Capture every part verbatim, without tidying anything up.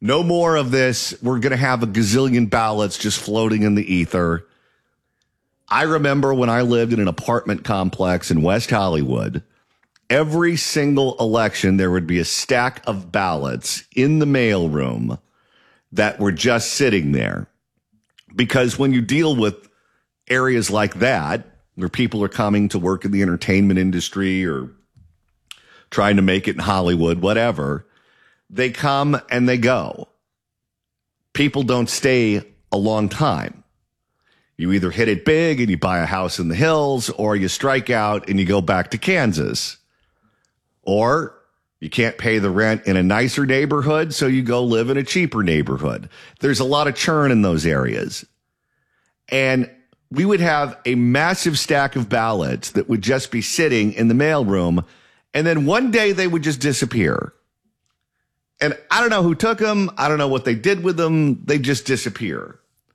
No more of this. We're going to have a gazillion ballots just floating in the ether. I remember when I lived in an apartment complex in West Hollywood, every single election, there would be a stack of ballots in the mailroom that were just sitting there. Because when you deal with areas like that, where people are coming to work in the entertainment industry or trying to make it in Hollywood, whatever, they come and they go. People don't stay a long time. You either hit it big and you buy a house in the hills, or you strike out and you go back to Kansas. Or you can't pay the rent in a nicer neighborhood, so you go live in a cheaper neighborhood. There's a lot of churn in those areas. And we would have a massive stack of ballots that would just be sitting in the mailroom, and then one day they would just disappear. And I don't know who took them. I don't know what they did with them. They just disappear.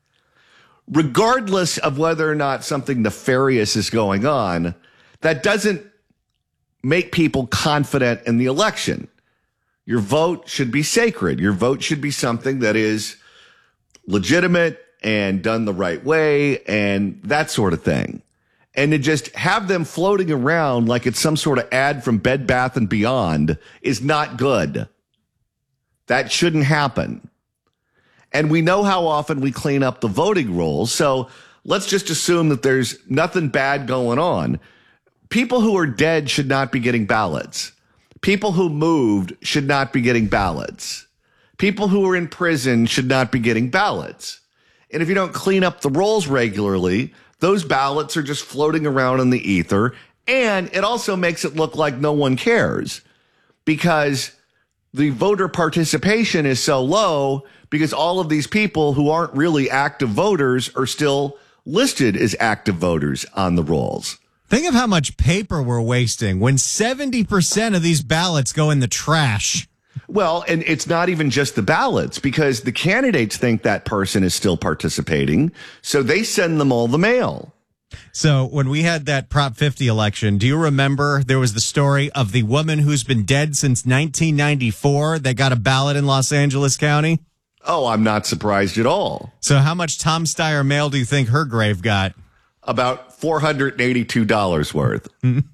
Regardless of whether or not something nefarious is going on, that doesn't make people confident in the election. Your vote should be sacred. Your vote should be something that is legitimate and done the right way and that sort of thing. And to just have them floating around like it's some sort of ad from Bed Bath and Beyond is not good. That shouldn't happen. And we know how often we clean up the voting rolls. So let's just assume that there's nothing bad going on. People who are dead should not be getting ballots. People who moved should not be getting ballots. People who are in prison should not be getting ballots. And if you don't clean up the rolls regularly, those ballots are just floating around in the ether. And it also makes it look like no one cares because the voter participation is so low because all of these people who aren't really active voters are still listed as active voters on the rolls. Think of how much paper we're wasting when seventy percent of these ballots go in the trash. Well, and it's not even just the ballots because the candidates think that person is still participating, so they send them all the mail. So when we had that Prop fifty election, do you remember there was the story of the woman who's been dead since nineteen ninety-four that got a ballot in Los Angeles County? Oh, I'm not surprised at all. So how much Tom Steyer mail do you think her grave got? About four hundred eighty-two dollars worth.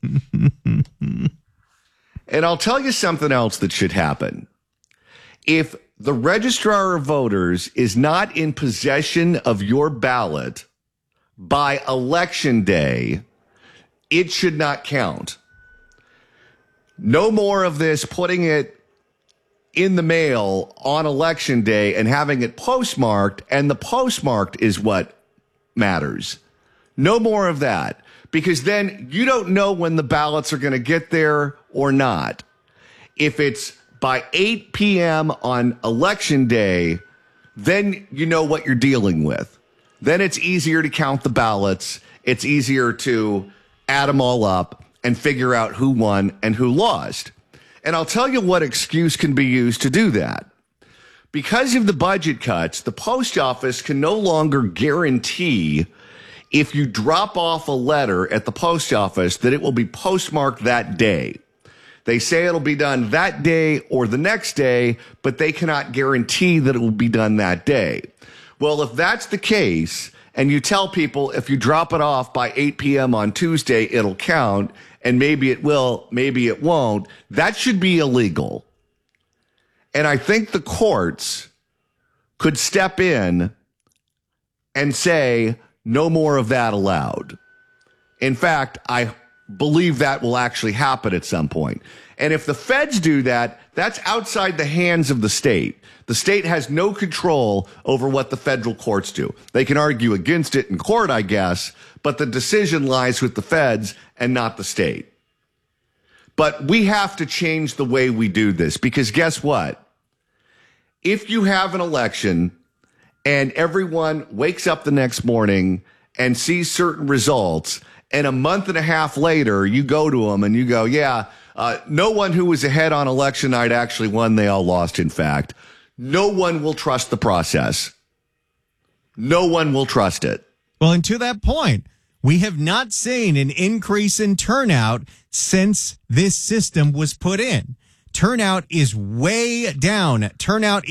And I'll tell you something else that should happen. If the registrar of voters is not in possession of your ballot by election day, it should not count. No more of this putting it in the mail on election day and having it postmarked, and the postmarked is what matters. No more of that, because then you don't know when the ballots are going to get there or not. If it's by eight p.m. on election day, then you know what you're dealing with. Then it's easier to count the ballots. It's easier to add them all up and figure out who won and who lost. And I'll tell you what excuse can be used to do that. Because of the budget cuts, the post office can no longer guarantee if you drop off a letter at the post office that it will be postmarked that day. They say it'll be done that day or the next day, but they cannot guarantee that it will be done that day. Well, if that's the case, and you tell people if you drop it off by eight p.m. on Tuesday, it'll count, and maybe it will, maybe it won't, that should be illegal. And I think the courts could step in and say, no more of that allowed. In fact, I believe that will actually happen at some point. And if the feds do that, that's outside the hands of the state. The state has no control over what the federal courts do. They can argue against it in court, I guess, but the decision lies with the feds and not the state. But we have to change the way we do this because guess what? If you have an election and everyone wakes up the next morning and sees certain results, and a month and a half later, you go to them and you go, yeah, uh, no one who was ahead on election night actually won. They all lost, in fact. No one will trust the process. No one will trust it. Well, and to that point, we have not seen an increase in turnout since this system was put in. Turnout is way down. Turnout